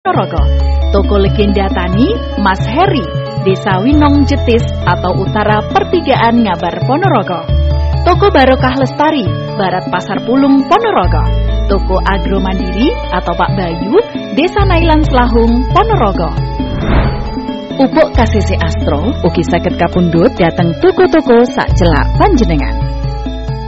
Ponorogo. Toko legenda tani Mas Heri, Desa Winong Jetis atau Utara Pertigaan Ngabar Ponorogo. Toko Barokah Lestari, Barat Pasar Pulung Ponorogo. Toko Agro Mandiri atau Pak Bayu, Desa Nailan Selahung Ponorogo. Upuk KCC Astro ugi saged kapundhut dhateng toko-toko sak celak panjenengan.